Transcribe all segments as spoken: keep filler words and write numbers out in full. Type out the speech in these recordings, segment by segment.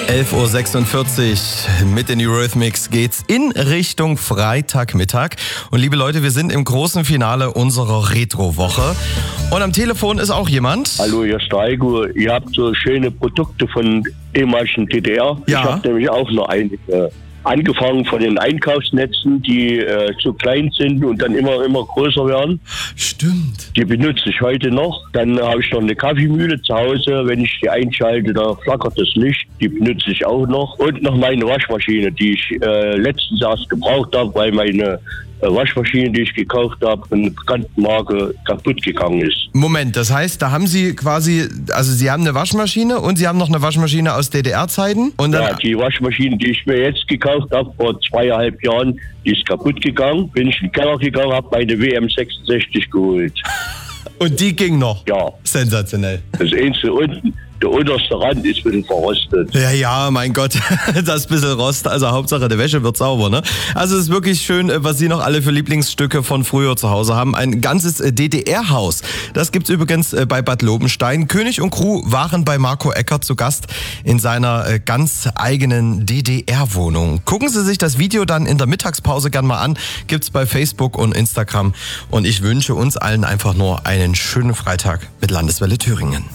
elf Uhr sechsundvierzig mit den Eurythmics geht's in Richtung Freitagmittag. Und liebe Leute, wir sind im großen Finale unserer Retro-Woche. Und am Telefon ist auch jemand. Hallo, ihr Steigo. Ihr habt so schöne Produkte von ehemaligen D D R. Ja. Ich habe nämlich auch noch einige. Angefangen von den Einkaufsnetzen, die äh, zu klein sind und dann immer, immer größer werden. Stimmt. Die benutze ich heute noch. Dann habe ich noch eine Kaffeemühle zu Hause. Wenn ich die einschalte, da flackert das Licht. Die benutze ich auch noch. Und noch meine Waschmaschine, die ich äh, letztens erst gebraucht habe, weil meine äh, Waschmaschine, die ich gekauft habe, von einer bekannten Marke kaputt gegangen ist. Moment, das heißt, da haben Sie quasi, also Sie haben eine Waschmaschine und Sie haben noch eine Waschmaschine aus D D R-Zeiten? Und dann Ja, die Waschmaschine, die ich mir jetzt gekauft habe, vor zweieinhalb Jahren, die ist kaputt gegangen. Bin ich in den Keller gegangen, habe meine W M sechsundsechzig geholt. Und die ging noch? Ja. Sensationell. Das Einzige unten, der unterste Rand ist ein bisschen verrostet. Ja, ja, mein Gott, das bisschen Rost, also Hauptsache der Wäsche wird sauber, ne? Also es ist wirklich schön, was Sie noch alle für Lieblingsstücke von früher zu Hause haben. Ein ganzes D D R-Haus. Das gibt's übrigens bei Bad Lobenstein. König und Crew waren bei Marco Eckert zu Gast in seiner ganz eigenen D D R-Wohnung. Gucken Sie sich das Video dann in der Mittagspause gern mal an. Gibt's bei Facebook und Instagram. Und ich wünsche uns allen einfach nur einen schönen Freitag mit Landeswelle Thüringen.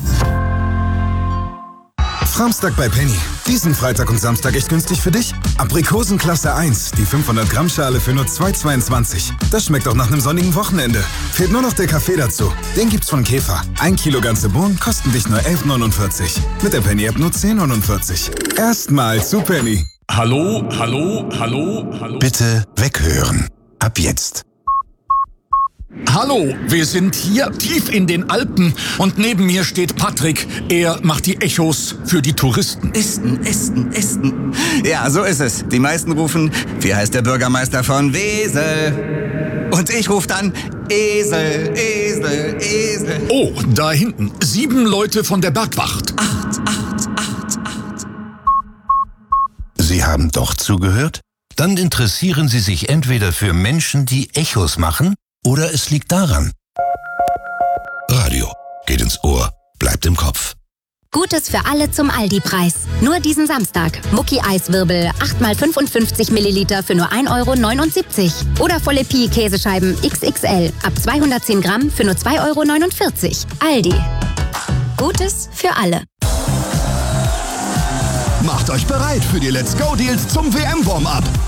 Samstag bei Penny. Diesen Freitag und Samstag echt günstig für dich. Aprikosen Klasse eins, die fünfhundert Gramm Schale für nur zwei Euro zweiundzwanzig. Das schmeckt auch nach einem sonnigen Wochenende. Fehlt nur noch der Kaffee dazu. Den gibt's von Käfer. Ein Kilo ganze Bohnen kosten dich nur elf neunundvierzig. Mit der Penny-App nur zehn neunundvierzig. Erstmal zu Penny. Hallo, hallo, hallo, hallo. Bitte weghören. Ab jetzt. Hallo, wir sind hier tief in den Alpen und neben mir steht Patrick. Er macht die Echos für die Touristen. Esten, Esten, Esten. Ja, so ist es. Die meisten rufen, wie heißt der Bürgermeister von Wesel? Und ich rufe dann Esel, Esel, Esel. Oh, da hinten. Sieben Leute von der Bergwacht. Acht, acht, acht, acht. Sie haben doch zugehört? Dann interessieren Sie sich entweder für Menschen, die Echos machen, oder es liegt daran. Radio geht ins Ohr, bleibt im Kopf. Gutes für alle zum Aldi-Preis. Nur diesen Samstag. Mucki Eiswirbel acht mal fünfundfünfzig Milliliter für nur ein Euro neunundsiebzig. Oder volle Pi Käsescheiben X X L ab zweihundertzehn Gramm für nur zwei Euro neunundvierzig. Aldi. Gutes für alle. Macht euch bereit für die Let's Go Deals zum W M-Warm-Up.